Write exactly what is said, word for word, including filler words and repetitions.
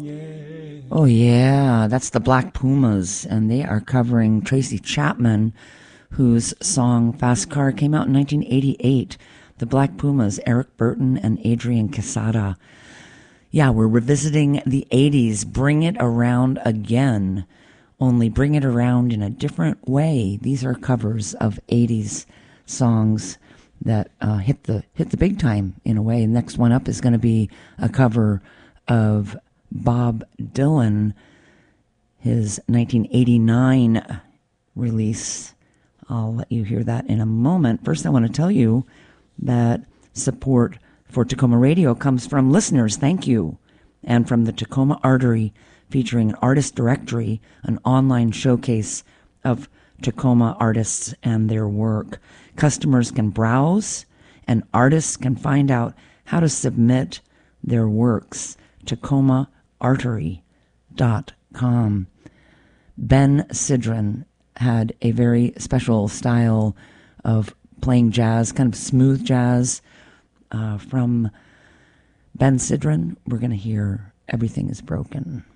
Oh, yeah, that's the Black Pumas, and they are covering Tracy Chapman, whose song Fast Car came out in nineteen eighty-eight. The Black Pumas, Eric Burton and Adrian Quesada. Yeah, we're revisiting the eighties. Bring it around again, only bring it around in a different way. These are covers of eighties songs that uh, hit the hit the big time in a way. The next one up is going to be a cover of Bob Dylan, his nineteen eighty-nine release. I'll let you hear that in a moment. First, I want to tell you that support for Tacoma Radio comes from listeners. Thank you. And from the Tacoma Artery, featuring an artist directory, an online showcase of Tacoma artists and their work. Customers can browse and artists can find out how to submit their works. Tacoma Artery dot com. Ben Sidran had a very special style of playing jazz, kind of smooth jazz. Uh, from Ben Sidran, we're going to hear Everything is Broken.